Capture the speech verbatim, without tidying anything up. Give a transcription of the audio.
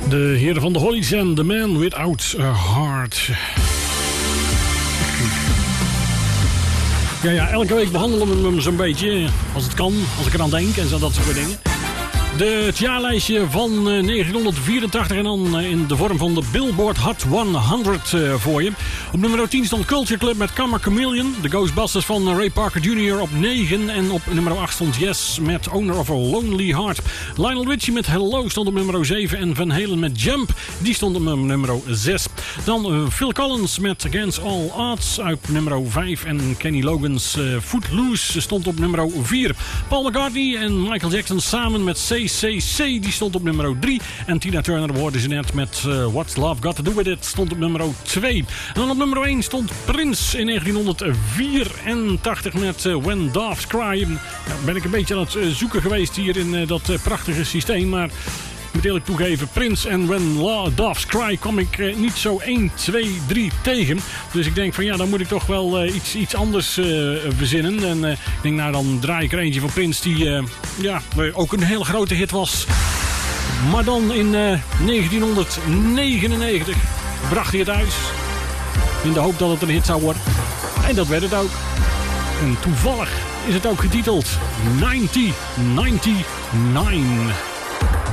De heren van de Hollies en The Man Without a Heart. Ja, ja, elke week behandelen we hem zo'n beetje, als het kan, als ik eraan denk en zo dat soort dingen. De, het jaarlijstje van negentien vierentachtig en dan in de vorm van de Billboard Hot honderd uh, voor je. Op nummer tien stond Culture Club met Karma Chameleon. De Ghostbusters van Ray Parker junior op negen. En op nummer acht stond Yes met Owner of a Lonely Heart. Lionel Richie met Hello stond op nummer zeven. En Van Halen met Jump, die stond op nummer zes. Dan uh, Phil Collins met Against All Odds op nummer vijf. En Kenny Loggins uh, Footloose stond op nummer vier. Paul McCartney en Michael Jackson samen met C C C, die stond op nummer drie. En Tina Turner hoorden ze net met uh, What's Love Got To Do With It stond op nummer twee. En dan op nummer één stond Prince in negentien vierentachtig met uh, When Doves Cry. Ja, ben ik een beetje aan het uh, zoeken geweest hier in uh, dat uh, prachtige systeem, maar ik moet eerlijk toegeven, Prince en When Doves Cry kwam ik uh, niet zo één, twee, drie tegen. Dus ik denk van ja, dan moet ik toch wel uh, iets, iets anders uh, verzinnen. En uh, ik denk nou, dan draai ik er eentje van Prince die uh, ja, ook een heel grote hit was. Maar dan in uh, negentien negenennegentig bracht hij het uit. In de hoop dat het een hit zou worden. En dat werd het ook. En toevallig is het ook getiteld negentien negenennegentig.